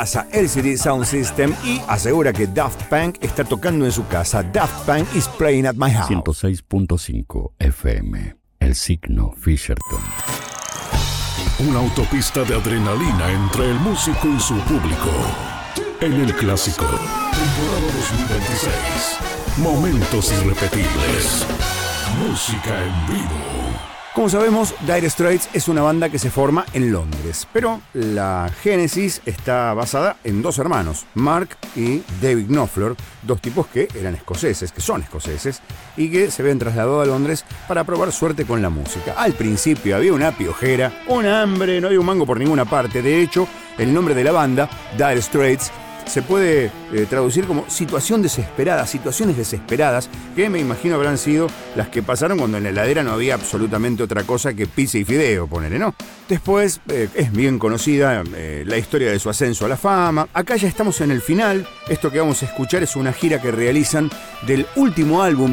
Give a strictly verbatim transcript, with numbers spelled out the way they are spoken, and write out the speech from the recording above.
casa L C D Sound System y asegura que Daft Punk está tocando en su casa. Daft Punk is playing at my house. ciento seis punto cinco F M, El Signo, Fisherton. Una autopista de adrenalina entre el músico y su público. En el clásico, temporada dos mil veintiséis. Momentos irrepetibles. Música en vivo. Como sabemos, Dire Straits es una banda que se forma en Londres, pero la génesis está basada en dos hermanos, Mark y David Knopfler, dos tipos que eran escoceses, que son escoceses, y que se habían trasladado a Londres para probar suerte con la música. Al principio había una piojera, un hambre, no había un mango por ninguna parte. De hecho, el nombre de la banda, Dire Straits, se puede eh, traducir como situación desesperada, situaciones desesperadas, que me imagino habrán sido las que pasaron cuando en la heladera no había absolutamente otra cosa que pizza y fideo, ponele, ¿no? Después eh, es bien conocida eh, la historia de su ascenso a la fama. Acá ya estamos en el final. Esto que vamos a escuchar es una gira que realizan del último álbum